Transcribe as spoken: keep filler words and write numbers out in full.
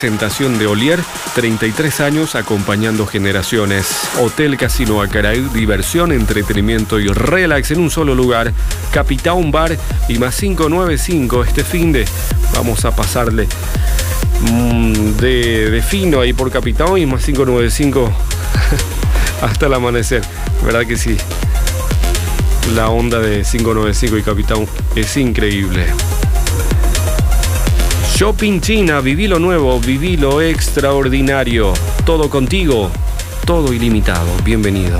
Presentación de Olier, treinta y tres años acompañando generaciones. Hotel Casino Acaraí, diversión, entretenimiento y relax en un solo lugar. Capitán Bar y más cinco nueve cinco este finde. Vamos a pasarle mmm, de, de fino ahí por Capitán y más cinco nueve cinco hasta el amanecer. ¿Verdad que sí? La onda de cinco nueve cinco y Capitán es increíble. Shopping China, viví lo nuevo, viví lo extraordinario. Todo contigo, todo ilimitado. Bienvenido.